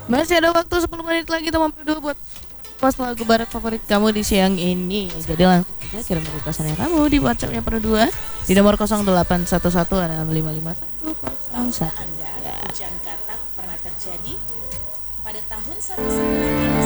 Masih ada waktu 10 menit lagi teman berdua buat post lagu barat favorit kamu di siang ini. Jadi langsung aja kirim requestannya kamu di WhatsAppnya berdua di nomor 0811655101. Anda hujan katak pernah terjadi pada tahun 1990